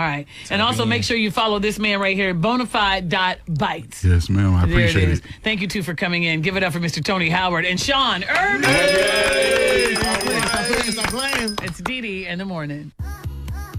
right. And also make sure you follow this man right here, Bonafide.bites. Yes, ma'am. I appreciate it. Thank you, too, for coming in. Give it up for Mr. Tony Howard and Sean Irvin. Hey! Stop playing. It's Dee Dee in the morning.